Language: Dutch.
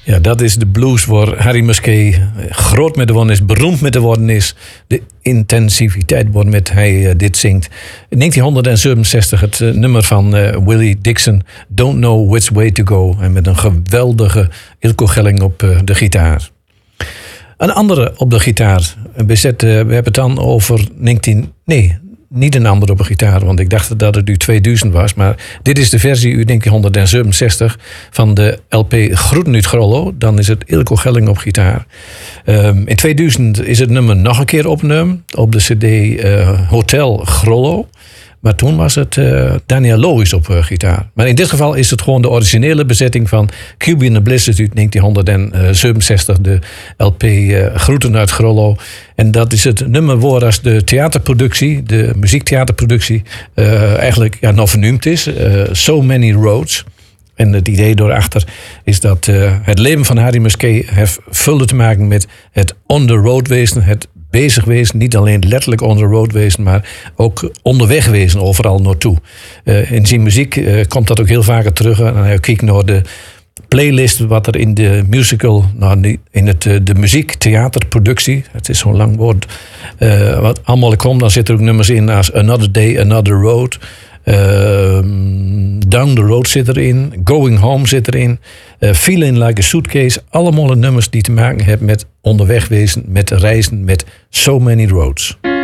Ja, dat is de blues waar Harry Musquet groot mee te worden is, beroemd mee te worden is. De intensiviteit waarmee hij dit zingt. In 1967 het nummer van Willie Dixon, Don't Know Which Way to Go. En met een geweldige Ilko Gelling op de gitaar. Een andere op de gitaar. We hebben het dan over niet een andere op de gitaar, want ik dacht dat het u 2000 was. Maar dit is de versie uit 1967 van de LP Groeten uit Grollo. Dan is het Ilko Gelling op gitaar. In 2000 is het nummer nog een keer opgenomen op de CD Hotel Grollo. Maar toen was het Daniel Lohuis op gitaar. Maar in dit geval is het gewoon de originele bezetting van QB and the Blizzard uit 1967. De LP Groeten uit Grollo. En dat is het nummer waar als de theaterproductie, de muziektheaterproductie, eigenlijk nog vernoemd is. So Many Roads. En het idee daarachter is dat het leven van Harry Musquet heeft veel te maken met het on the road wezen, het bezig wezen, niet alleen letterlijk on the road wezen, maar ook onderweg wezen, overal naartoe. In zijn muziek komt dat ook heel vaak terug. En als je kijkt naar de playlist wat er in de musical, de muziektheaterproductie, het is zo'n lang woord, wat allemaal komt, dan zitten er ook nummers in als Another Day, Another Road. Down the Road zit erin. Going Home zit erin. Feeling Like a Suitcase. Allemaal nummers die te maken hebben met onderweg wezen, met reizen, met So Many Roads.